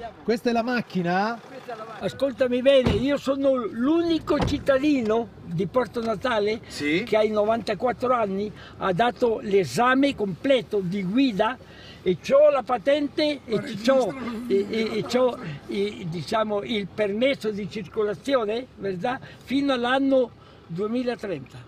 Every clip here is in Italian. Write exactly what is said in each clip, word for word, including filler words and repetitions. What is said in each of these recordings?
Questa è la macchina? Ascoltami bene, io sono l'unico cittadino di Porto Natale Sì? che ai novantaquattro anni ha dato l'esame completo di guida e ho la patente e ho, e, e, e c'ho, e, diciamo, il permesso di circolazione, verità, fino all'anno duemilatrenta.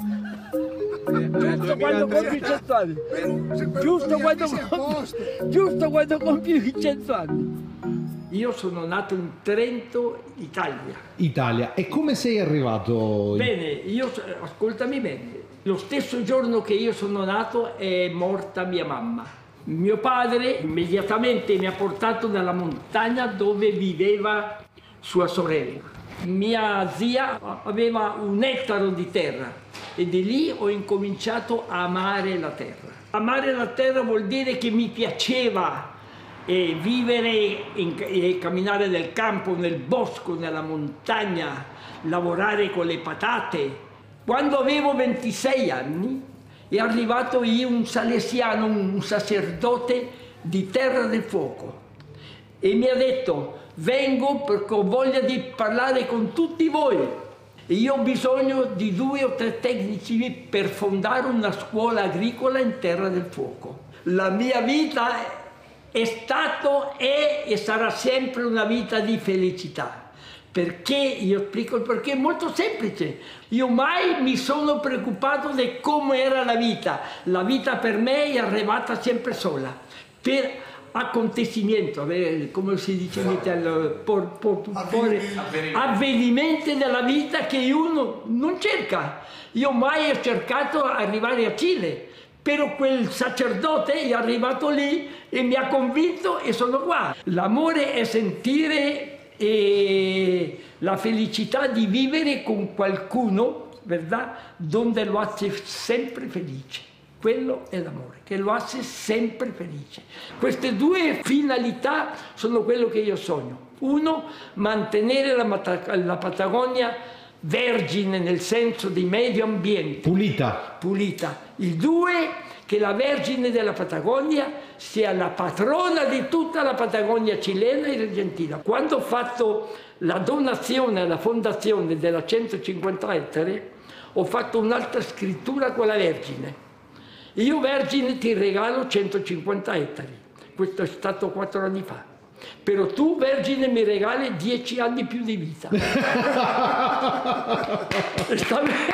Giusto quando compio i cento anni. Giusto quando, giusto quando compio i cento anni. Io sono nato in Trento, Italia. Italia. E come sei arrivato? Bene, io, ascoltami bene, lo stesso giorno che io sono nato è morta mia mamma. Mio padre immediatamente mi ha portato nella montagna dove viveva sua sorella. Mia zia aveva un ettaro di terra e di lì ho incominciato a amare la terra. Amare la terra vuol dire che mi piaceva e vivere in, e camminare nel campo, nel bosco, nella montagna, lavorare con le patate. Quando avevo ventisei anni è arrivato io un salesiano, un sacerdote di Terra del Fuoco e mi ha detto: vengo perché ho voglia di parlare con tutti voi e io ho bisogno di due o tre tecnici per fondare una scuola agricola in Terra del Fuoco. La mia vita è È stato, è e sarà sempre una vita di felicità. Perché? Io spiego il perché, è molto semplice. Io mai mi sono preoccupato di come era la vita. La vita per me è arrivata sempre sola. Per acontecimiento, come si dice in italiano, por, por, por, avvenimenti della vita che uno non cerca. Io mai ho cercato di arrivare a Cile. Però quel sacerdote è arrivato lì e mi ha convinto e sono qua. L'amore è sentire e la felicità di vivere con qualcuno, verità, donde lo hace sempre felice. Quello è l'amore, che lo hace sempre felice. Queste due finalità sono quello che io sogno. Uno, mantenere la, la Patagonia vergine nel senso di medio ambiente. Pulita. Pulita. Il due, che la Vergine della Patagonia sia la patrona di tutta la Patagonia cilena e argentina. Quando ho fatto la donazione alla fondazione della centocinquanta ettari, ho fatto un'altra scrittura con la Vergine. Io Vergine ti regalo centocinquanta ettari. Questo è stato quattro anni fa. Però tu, Vergine, mi regali dieci anni più di vita. Sta bene?